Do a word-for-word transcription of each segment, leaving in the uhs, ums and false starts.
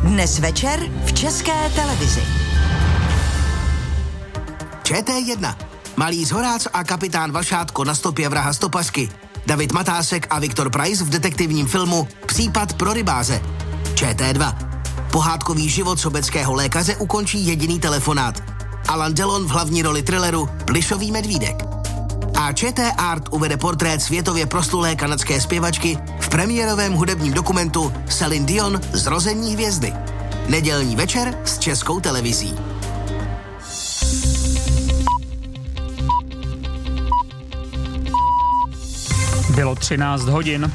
Dnes večer v České televizi. Č T jedna. Malý Zhorác a kapitán Vašátko na stopě vraha stopařky. David Matásek a Viktor Preiss v detektivním filmu Případ pro rybáře. Č T dva. Pohádkový život sobeckého lékaře ukončí jediný telefonát. Alan Delon v hlavní roli thrilleru Plišový medvídek. A Č T Art uvede portrét světově proslulé kanadské zpěvačky v premiérovém hudebním dokumentu Celine Dion Zrození hvězdy. Nedělní večer s Českou televizí. Bylo třináct hodin.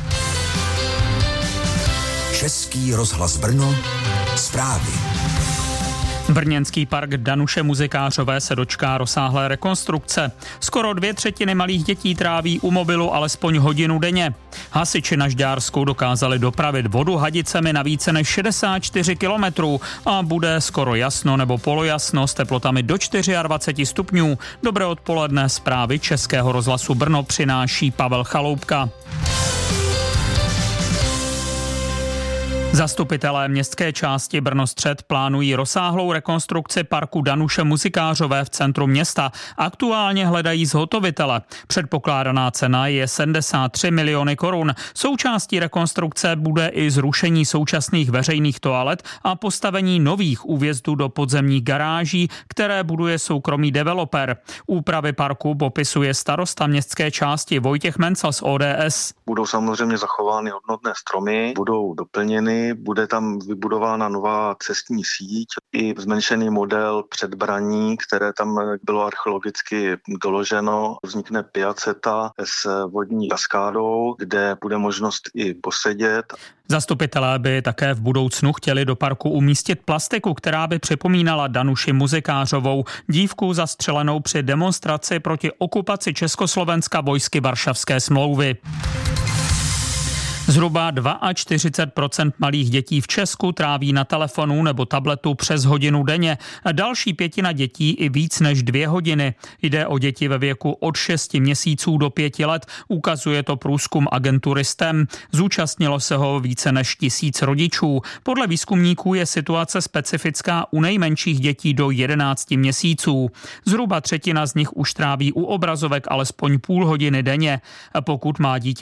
Český rozhlas Brno, zprávy. Brněnský park Danuše Muzikářové se dočká rozsáhlé rekonstrukce. Skoro dvě třetiny malých dětí tráví u mobilu alespoň hodinu denně. Hasiči na Žďársku dokázali dopravit vodu hadicemi na více než šedesát čtyři kilometrů a bude skoro jasno nebo polojasno s teplotami do dvacet čtyři stupňů. Dobré odpoledne, zprávy Českého rozhlasu Brno přináší Pavel Chaloupka. Zastupitelé městské části Brno-střed plánují rozsáhlou rekonstrukci parku Danuše Muzikářové v centru města. Aktuálně hledají zhotovitele. Předpokládaná cena je sedmdesát tři miliony korun. Součástí rekonstrukce bude i zrušení současných veřejných toalet a postavení nových úvjezdů do podzemních garáží, které buduje soukromý developer. Úpravy parku popisuje starosta městské části Vojtěch Mencel z O D S. Budou samozřejmě zachovány hodnotné stromy, budou doplněny, bude tam vybudována nová cestní síť i zmenšený model předbraní, které tam bylo archeologicky doloženo. Vznikne piaceta s vodní kaskádou, kde bude možnost i posedět. Zastupitelé by také v budoucnu chtěli do parku umístit plastiku, která by připomínala Danuši Muzikářovou, dívku zastřelenou při demonstraci proti okupaci Československa vojsky Varšavské smlouvy. Zhruba čtyřicet dva procent malých dětí v Česku tráví na telefonu nebo tabletu přes hodinu denně. Další pětina dětí i víc než dvě hodiny. Jde o děti ve věku od šesti měsíců do pěti let, ukazuje to průzkum agentury STEM. Zúčastnilo se ho více než tisíc rodičů. Podle výzkumníků je situace specifická u nejmenších dětí do jedenácti měsíců. Zhruba třetina z nich už tráví u obrazovek alespoň půl hodiny denně. Pokud má dítě